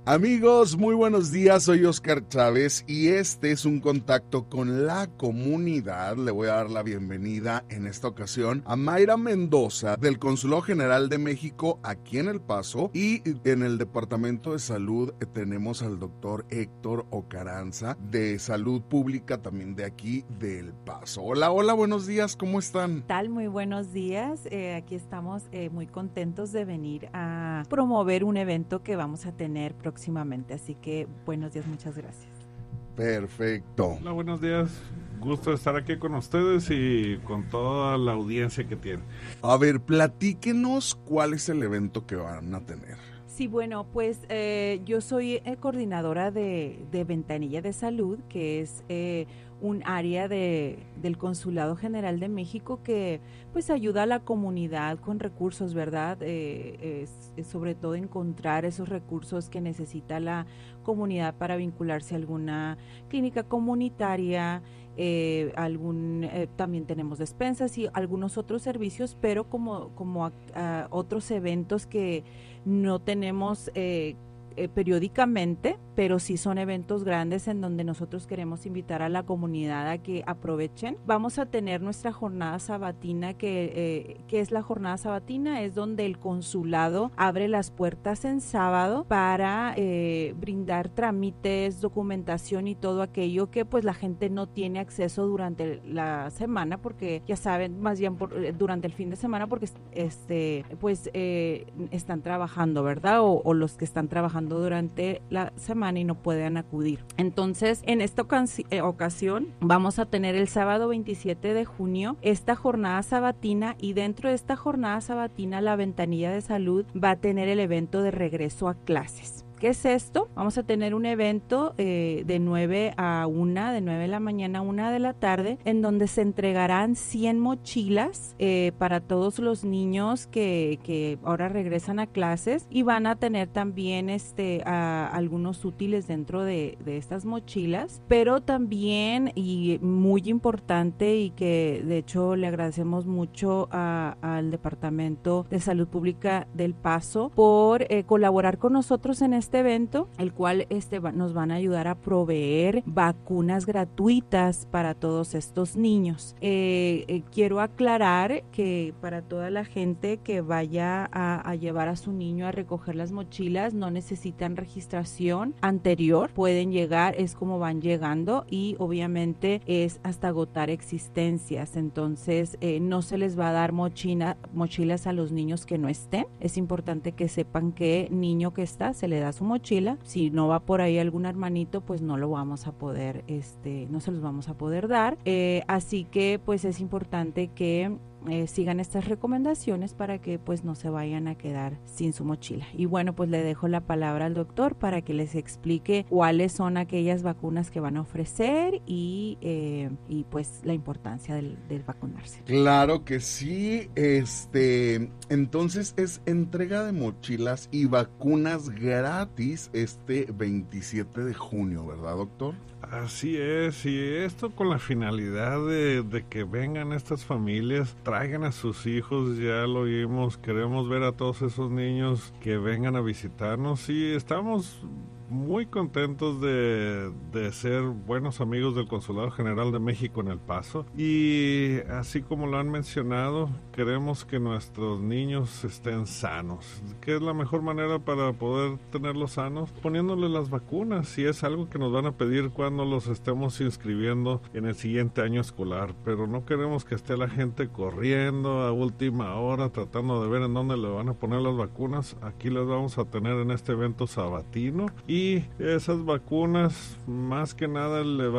Amigos, muy buenos días, soy Oscar Chávez y este es un contacto con la comunidad. Le voy a dar la bienvenida en esta ocasión a Mayra Mendoza del Consulado General de México aquí en El Paso, y en el Departamento de Salud tenemos al doctor Héctor Ocaranza de Salud Pública también de aquí de El Paso. Hola, buenos días, ¿cómo están? ¿Qué tal? Muy buenos días. Aquí estamos muy contentos de venir a promover un evento que vamos a tener próximamente. Así que buenos días, muchas gracias. Perfecto. Hola, buenos días. Gusto de estar aquí con ustedes y con toda la audiencia que tienen. A ver, platíquenos cuál es el evento que van a tener. Sí, bueno, pues yo soy coordinadora de Ventanilla de Salud, que es un área del Consulado General de México que pues ayuda a la comunidad con recursos, ¿verdad? Es sobre todo encontrar esos recursos que necesita la comunidad para vincularse a alguna clínica comunitaria. También tenemos despensas y algunos otros servicios, pero como otros eventos que no tenemos periódicamente, pero sí son eventos grandes en donde nosotros queremos invitar a la comunidad a que aprovechen. Vamos a tener nuestra jornada sabatina, que es la jornada sabatina, es donde el consulado abre las puertas en sábado para brindar trámites, documentación y todo aquello que pues la gente no tiene acceso durante la semana, porque ya saben, más bien durante el fin de semana, porque están trabajando, ¿verdad? O los que están trabajando durante la semana y no pueden acudir. Entonces, en esta ocasión vamos a tener el sábado 27 de junio esta jornada sabatina, y dentro de esta jornada sabatina la Ventanilla de Salud va a tener el evento de regreso a clases. ¿Qué es esto? Vamos a tener un evento de 9 a 1, de 9 de la mañana a 1 de la tarde, en donde se entregarán 100 mochilas para todos los niños que ahora regresan a clases, y van a tener también algunos útiles dentro de estas mochilas, pero también, y muy importante, y que de hecho le agradecemos mucho al Departamento de Salud Pública del Paso por colaborar con nosotros en este evento, el cual nos van a ayudar a proveer vacunas gratuitas para todos estos niños. Quiero aclarar que para toda la gente que vaya a llevar a su niño a recoger las mochilas, no necesitan registración anterior, pueden llegar, es como van llegando, y obviamente es hasta agotar existencias. Entonces no se les va a dar mochilas a los niños que no estén. Es importante que sepan que niño que está se le da su mochila. Si no va por ahí algún hermanito, pues no lo vamos a poder, no se los vamos a poder dar. Así que pues es importante que sigan estas recomendaciones para que pues no se vayan a quedar sin su mochila. Y bueno, pues le dejo la palabra al doctor para que les explique cuáles son aquellas vacunas que van a ofrecer y pues la importancia del vacunarse. Claro que sí, entonces es entrega de mochilas y vacunas gratis este 27 de junio, ¿verdad, doctor? Así es, y esto con la finalidad de que vengan estas familias, traigan a sus hijos, ya lo oímos, queremos ver a todos esos niños que vengan a visitarnos, y estamos muy contentos de ser buenos amigos del Consulado General de México en El Paso, y así como lo han mencionado, queremos que nuestros niños estén sanos. ¿Qué es la mejor manera para poder tenerlos sanos? Poniéndoles las vacunas, y es algo que nos van a pedir cuando los estemos inscribiendo en el siguiente año escolar, pero no queremos que esté la gente corriendo a última hora tratando de ver en dónde le van a poner las vacunas. Aquí las vamos a tener en este evento sabatino, y esas vacunas más que nada le van